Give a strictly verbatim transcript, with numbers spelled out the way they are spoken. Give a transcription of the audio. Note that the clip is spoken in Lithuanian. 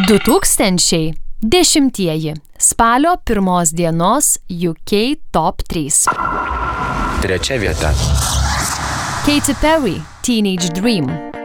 du tūkstančiai dešimtieji spalio pirmos dienos U K Top trys. Trečia vieta. Katy Perry, Teenage Dream.